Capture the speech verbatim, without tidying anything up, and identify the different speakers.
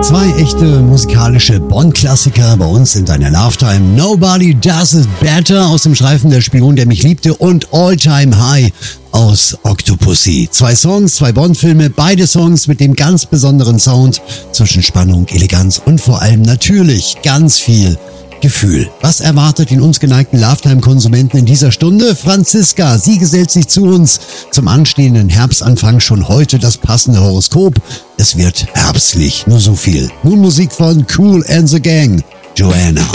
Speaker 1: Zwei echte musikalische Bond-Klassiker bei uns in deiner Lifetime. Nobody Does It Better aus dem Streifen Der Spion, der mich liebte und All Time High aus Octopussy. Zwei Songs, zwei Bond-Filme, beide Songs mit dem ganz besonderen Sound zwischen Spannung, Eleganz und vor allem natürlich ganz viel Gefühl. Was erwartet den uns geneigten Lifetime-Konsumenten in dieser Stunde? Franziska, sie gesellt sich zu uns zum anstehenden Herbstanfang. Schon heute das passende Horoskop. Es wird herbstlich, nur so viel. Nun Musik von Kool and the Gang, Joanna.